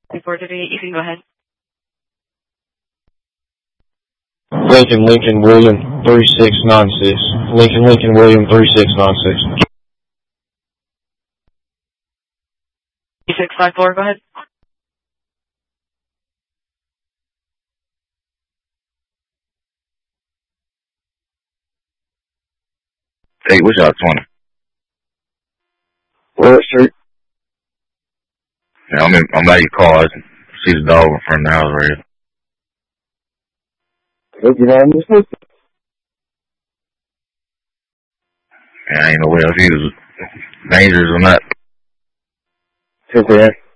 438, you can go ahead. Lincoln William 3696. Lincoln William 3696. 3654, go ahead. Hey, what's y'all 20? Where Street? Yeah, I'm at your car. I see the dog in front of the house right here. What's your name? Yeah, I ain't no way if he was dangerous or not. 10-10.